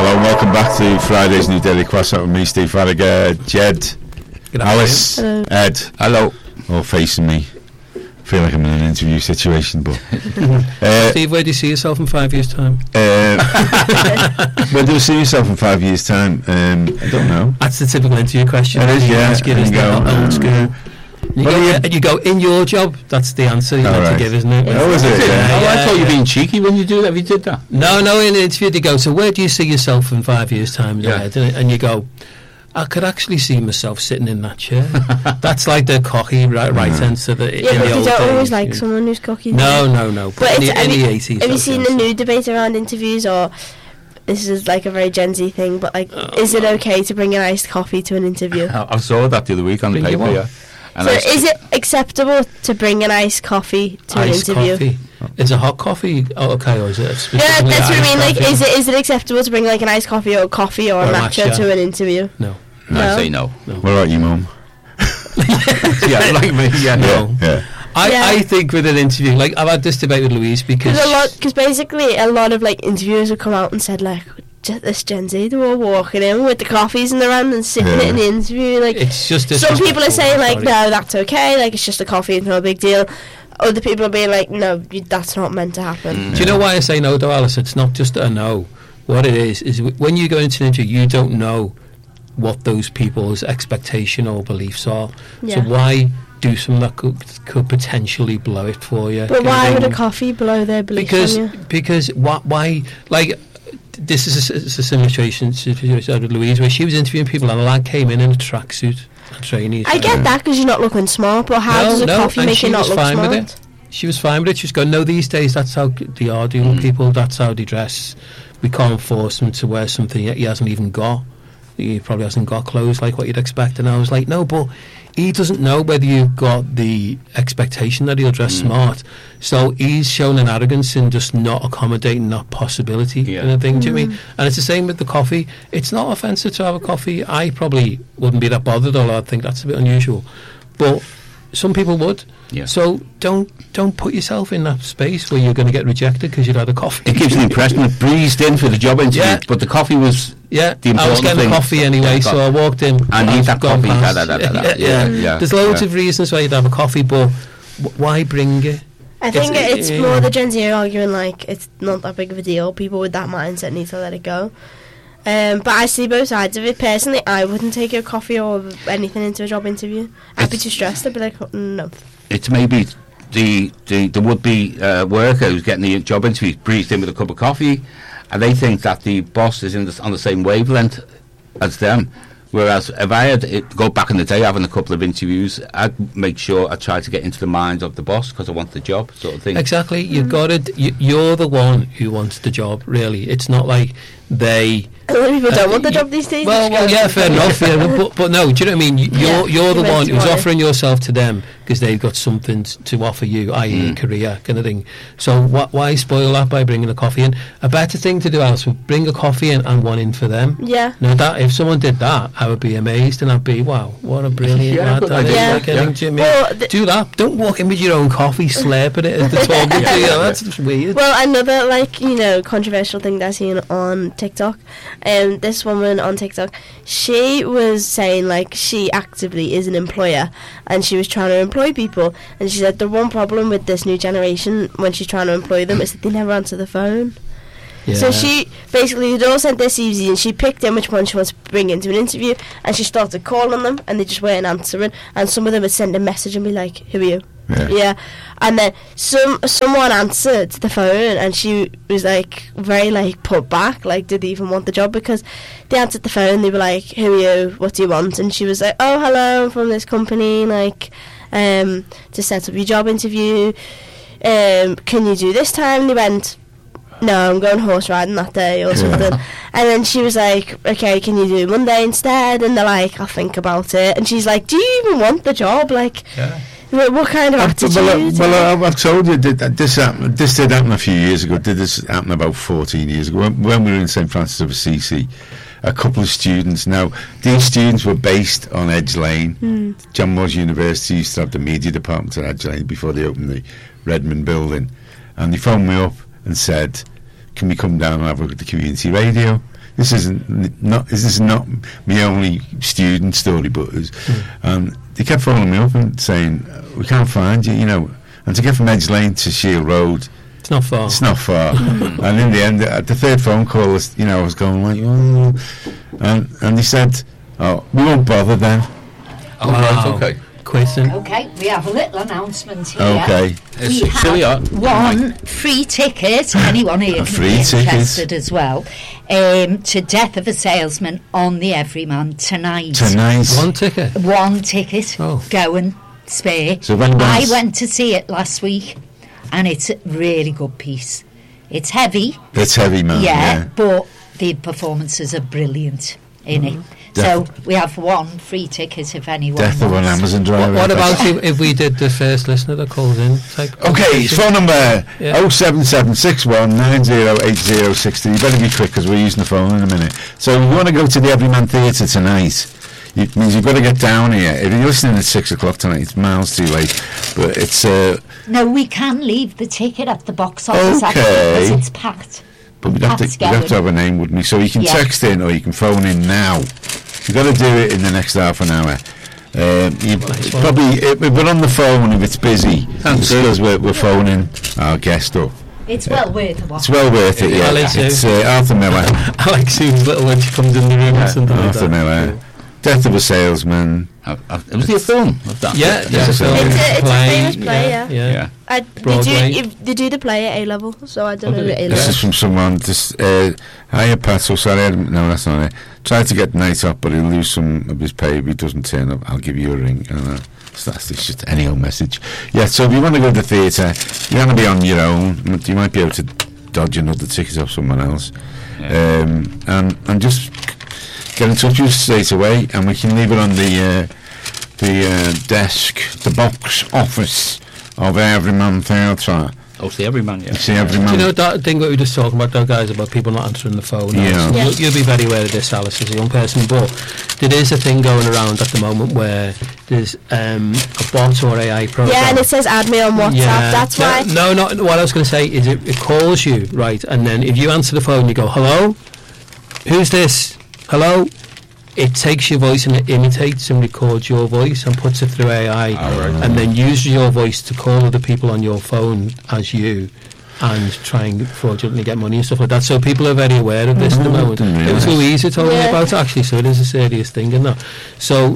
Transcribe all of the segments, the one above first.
Hello and welcome back to Friday's New Daily Cross-Up with me, Steve Farragher, Jed, Alice, Hello. Ed. Hello. All facing me. I feel like I'm in an interview situation, but... Steve, where do you see yourself in 5 years' time? Where do you see yourself in 5 years' time? I don't know. That's the typical interview question. It is, yeah. Ask it, isn't it? Old school. You go, in your job, that's the answer you have to give, isn't it? Oh, is it? I thought you were being cheeky when you do that. If you did that. No, in an interview they go, so where do you see yourself in 5 years' time? Yeah. And you go, I could actually see myself sitting in that chair. That's like the cocky right answer. That in but the you old don't days, always like someone who's cocky. No. But in the have 80s. you seen the new debate around interviews, or this is like a very Gen Z thing, but like, is it okay to bring an iced coffee to an interview? I saw that the other week on the Bring you paper. one. Yeah. And So is it acceptable to bring an iced coffee to iced an interview? coffee. Is a hot coffee okay, or is it Yeah, specifically that's what I iced mean. Like, coffee? is it acceptable to bring like an iced coffee or a matcha matcha. to an interview? No. I say no. What about you, Mum? Yeah, like me. Yeah, no. Yeah. I think with an interview, like I've had this debate with Louise because Because basically a lot of like interviewers have come out and said like, this Gen Z, they're all walking in with the coffees in their hand and sipping it in the interview. Like, it's just some people are saying like, sorry. no, that's okay, like it's just a coffee, it's no big deal. Other people are being like, no, that's not meant to happen. Do you know why I say no, though, Alice? It's not just a no. What it is when you go into an interview, you don't know what those people's expectation or beliefs are. Yeah. So why do something that could potentially blow it for you? But You know why what I would a mean? coffee blow their beliefs on you? Because why like this is a similar situation with Louise, where she was interviewing people and a lad came in a tracksuit, a trainee. I get that because you're not looking smart, but how does a coffee and make she you not was look fine smart? with it. She was fine with it. She was going, no, these days that's how they are doing people, that's how they dress. We can't force them to wear something he hasn't even got. He probably hasn't got clothes like what you'd expect. And I was like, no, but he doesn't know whether you've got the expectation that he'll dress smart. So he's shown an arrogance in just not accommodating that possibility. Yeah. Kind of thing, do you mean? And it's the same with the coffee. It's not offensive to have a coffee. I probably wouldn't be that bothered, although I think that's a bit unusual. But some people would. Yeah. So don't put yourself in that space where you're going to get rejected because you've had a coffee. It gives an impression it breezed in for the job interview, Yeah. but the coffee was Yeah, the I was important getting thing. a coffee anyway, Yeah, so I walked in. I need that gone coffee. past. Yeah. There's loads Yeah. of reasons why you'd have a coffee, but why bring it? I think it's yeah. more the Gen Z are arguing like it's not that big of a deal. People with that mindset need to let it go. But I see both sides of it. Personally, I wouldn't take a coffee or anything into a job interview. I'd be too stressed. I'd be like, no. It's maybe the would-be worker who's getting the job interview breezed in with a cup of coffee, and they think that the boss is on the same wavelength as them. Whereas if I had to go back in the day having a couple of interviews, I'd make sure I tried to get into the mind of the boss because I want the job, sort of thing. Exactly. You've got it. You're the one who wants the job. Really, it's not like they. A lot of people don't want the job these days. Well, yeah, fair enough. Yeah, but no, do you know what I mean? You're the you're one meant to who's want it. offering yourself to them because they've got something to offer you, i.e. a career kind of thing. So why spoil that by bringing a coffee in? A better thing to do, Alice, would bring a coffee in and one in for them. Yeah. Now that if someone did that, I would be amazed and I'd be, wow, what a brilliant Yeah, lad good that is. idea. Like, I think, do you mean? Well, Do that. Don't walk in with your own coffee, slurping it as they're talking to you. That's just weird. Well, another controversial thing that I've seen on TikTok. This woman on TikTok, she was saying like she actively is an employer and she was trying to employ people, and she said the one problem with this new generation when she's trying to employ them is that they never answer the phone. Yeah. So she basically, they'd all sent their CVs and she picked in which one she wants to bring into an interview, and she started calling them and they just weren't answering, and some of them would send a message and be like, who are you? Yeah. And then someone answered the phone and she was like very like put back, like did they even want the job, because they answered the phone, they were like, who are you, what do you want? And she was like, oh hello, I'm from this company, like to set up your job interview, can you do this time? And they went, no, I'm going horse riding that day or something. And then she was like, okay, can you do Monday instead? And they're like, I'll think about it. And she's like, do you even want the job? Like, what kind of attitude? Well, I've told you that this did happen a few years ago. Did this happen about 14 years ago when we were in St Francis of Assisi? A couple of students. Now, these students were based on Edge Lane. John Moores University used to have the media department at Edge Lane before they opened the Redmond building. And they phoned me up and said, can we come down and have a look at the community radio? this is not my only student story, but they kept phoning me up and saying, we can't find you, and to get from Edge Lane to Shield Road, it's not far. And in the end, at the third phone call, I was going like, oh, and they said, oh, we won't bother then. Oh, right, okay. Quitting. Okay, we have a little announcement here. Okay. We have one free ticket, anyone here can be interested as well, to Death of a Salesman on the Everyman tonight. One ticket? One ticket. Oh. Go and spare. So when I went to see it last week, and it's a really good piece. It's heavy. It's heavy, man. Yeah, but the performances are brilliant in it. So we have one free ticket if anyone Death of an Amazon driver. What about if we did the first listener that calls in? Okay, his phone number 07761908063. You better be quick because we're using the phone in a minute. So we want to go to the Everyman Theatre tonight. It means you've got to get down here. If you're listening at 6 o'clock tonight, it's miles too late. But it's no, we can leave the ticket at the box office Okay. because it's packed. But we'd have to have a name, wouldn't we? So you can text in or you can phone in now. You've got to do it in the next half an hour. We're on the phone if it's busy. Because we're phoning our guest up. It's well worth it. It's well worth it, yeah. It's Arthur Miller. Alex seems little when she comes in the room or something like that. Arthur Miller. Death of a Salesman. Was it a film of that? Yeah, it's a film. It's a famous play, yeah. They do the play at A-level, so I don't know the A-level. This is from someone. Hiya, Pat, so sorry. No, that's not it. Tried to get the night off, but he'll lose some of his pay if he doesn't turn up. I'll give you a ring. So that's just any old message. Yeah, so if you want to go to the theatre, you want to be on your own. You might be able to dodge another ticket off someone else. Yeah. And just get in touch with us straight away, and we can leave it on the desk, the box office of Everyman Theatre. Oh, see Everyman, yeah. See Everyman. Do you know that thing that we were just talking about, though, guys, about people not answering the phone? Yeah. You'll be very aware of this, Alice, as a young person, but there is a thing going around at the moment where there's a bot or AI program. Yeah, and it says add me on WhatsApp, that's why. No, not what I was going to say is it calls you, right, and then if you answer the phone, you go, hello? Who's this? Hello? It takes your voice and it imitates and records your voice and puts it through AI and then uses your voice to call other people on your phone as you and try and fraudulently get money and stuff like that. So people are very aware of this at the moment. It was Louise who told me about it, actually, so it is a serious thing, isn't it? So,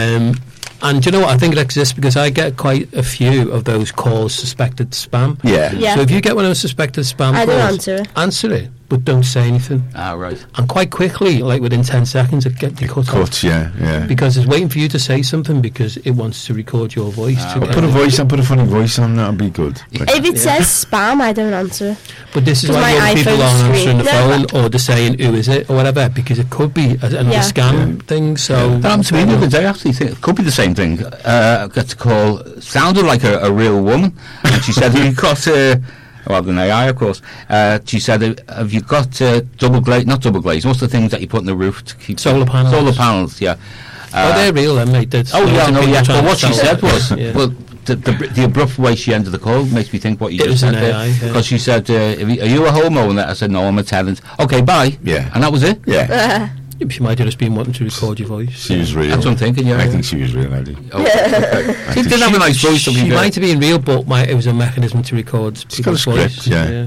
and do you know what? I think it exists because I get quite a few of those calls suspected spam. Yeah. So if you get one of those suspected spam calls, answer it, but don't say anything. Right. And quite quickly, like within 10 seconds, it gets cut off. Yeah. Because it's waiting for you to say something because it wants to record your voice. Put a voice on, put a funny voice on, that'll be good. If it says spam, I don't answer. But this is why other people aren't answering the phone or they're saying, who is it, or whatever, because it could be another scam thing. So that happened to me the other day, actually. It could be the same thing. I got a call, sounded like a real woman, and she said, have you got well, an AI, of course. She said, have you got double glaze, not double glaze, what's the things that you put on the roof to keep... Solar panels. Solar panels, yeah. They're real then, mate. But what she said was, well, the abrupt way she ended the call makes me think what you just said there. Because she said, are you a homeowner? I said, no, I'm a tenant. Okay, bye. Yeah. And that was it? Yeah. She might have just been wanting to record your voice. She was real. That's what I'm thinking, yeah. I think she was real, Eddie. She didn't have a nice voice. She might have been real, but it was a mechanism to record people's voice. Yeah.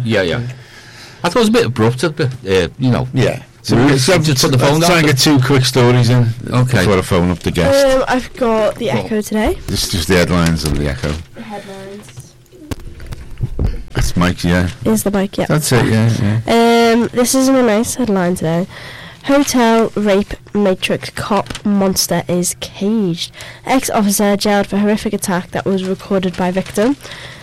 I thought it was a bit abrupt, Yeah. So just put the phone down. Try and get 2 quick stories in before I phone up the guest. I've got the Echo today. This is just the headlines of the Echo. The headlines. That's Mike, yeah. Is the bike, yeah. That's it, yeah. This is a nice headline today. Hotel rape matrix cop monster is caged. Ex-officer jailed for horrific attack that was recorded by victim.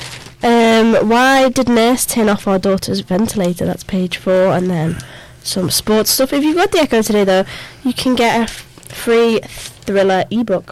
Why did nurse turn off our daughter's ventilator? That's page 4, and then some sports stuff. If you've got the Echo today, though, you can get a free thriller ebook.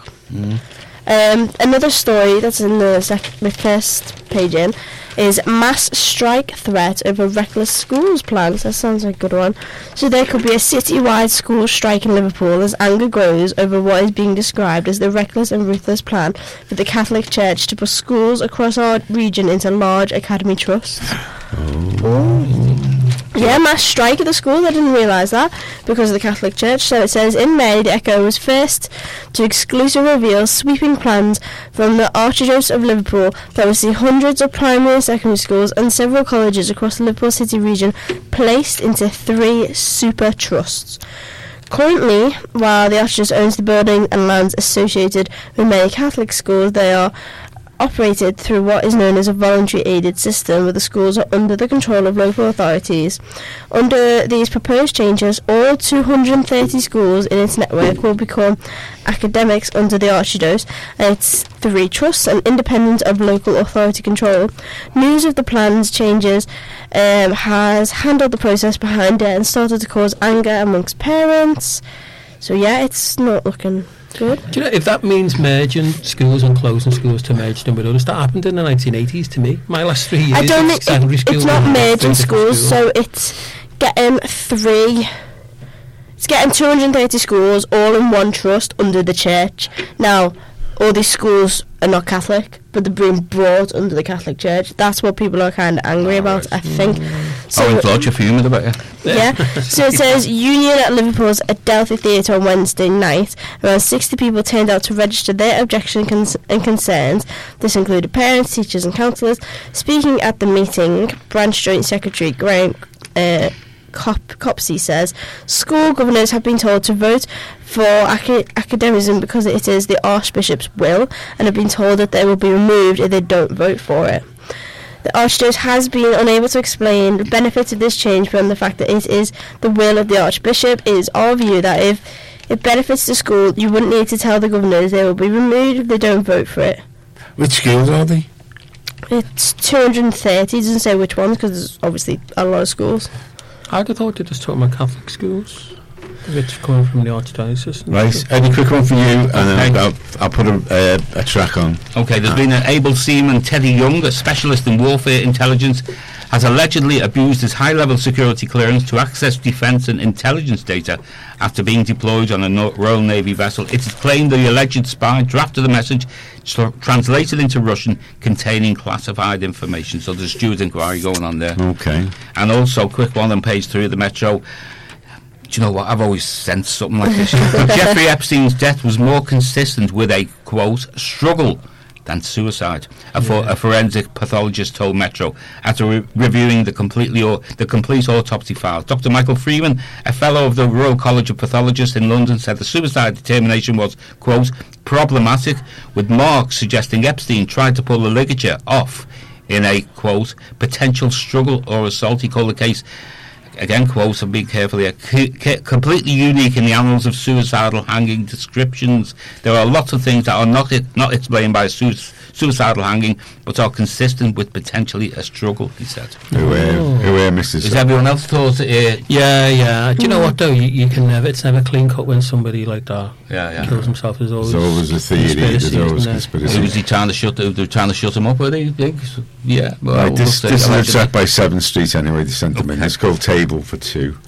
Another story that's in the first page in is mass strike threat over reckless schools plans. That sounds like a good one. So there could be a city-wide school strike in Liverpool as anger grows over what is being described as the reckless and ruthless plan for the Catholic Church to put schools across our region into large academy trusts. Yeah, mass strike at the school. I didn't realise that because of the Catholic Church. So it says, in May, the Echo was first to exclusively reveal sweeping plans from the Archdiocese of Liverpool that will see hundreds of primary and secondary schools and several colleges across the Liverpool City region placed into 3 super trusts. Currently, while the Archdiocese owns the building and lands associated with many Catholic schools, they are operated through what is known as a voluntary aided system, where the schools are under the control of local authorities. Under these proposed changes, all 230 schools in its network will become academics under the Archdiocese and its 3 trusts and independent of local authority control. News of the plans changes has handled the process behind it and started to cause anger amongst parents. So yeah, it's not looking good. Do you know, if that means merging schools and closing schools to merge them with others, that happened in the 1980s to me. My last 3 years I don't of secondary school. It's not merging schools, so it's getting 230 schools all in one trust under the church. Now, all these schools are not Catholic, but they're being brought under the Catholic Church. That's what people are kind of angry about, I think. So, I thought you fuming about it. Yeah. So it says, Union at Liverpool's Adelphi Theatre on Wednesday night. Around 60 people turned out to register their objection and concerns. This included parents, teachers and counsellors. Speaking at the meeting, Branch Joint Secretary Graham Copsey says, school governors have been told to vote for academicism because it is the Archbishop's will, and have been told that they will be removed if they don't vote for it. The Archdiocese has been unable to explain the benefits of this change beyond the fact that it is the will of the Archbishop. It is our view that if it benefits the school, you wouldn't need to tell the governors they will be removed if they don't vote for it. Which schools are they? It's 230, it doesn't say which ones, because there's obviously a lot of schools. I'd have thought they just talking about Catholic schools. It's coming from the Archdiocese. Right, any quick one for you, and then I'll put a track on. Okay, there's been an able seaman, Teddy Young, a specialist in warfare intelligence, has allegedly abused his high-level security clearance to access defence and intelligence data after being deployed on a Royal Navy vessel. It is claimed the alleged spy drafted a message translated into Russian containing classified information. So there's a Stewart inquiry going on there. Okay. And also, quick one on page 3 of the Metro. Do you know what? I've always sensed something like this. Jeffrey Epstein's death was more consistent with a, quote, struggle than suicide, a forensic pathologist told Metro after reviewing the complete autopsy file. Dr. Michael Freeman, a fellow of the Royal College of Pathologists in London, said the suicide determination was, quote, problematic, with marks suggesting Epstein tried to pull the ligature off in a, quote, potential struggle or assault. He called the case, again, quote, and be carefully, completely unique in the annals of suicidal hanging descriptions. There are lots of things that are not explained by suicidal hanging, but are consistent with potentially a struggle, he said. Who misses? Is everyone else thought? Yeah. Do you know what though? You can never. It's never clean cut when somebody like that kills himself. There's always a theory. There's always conspiracy. Who was he trying to shut? They were trying to shut him up, were they? Yeah. Well, this is a track by 7th Street anyway. They sent them in. It's called Table for Two.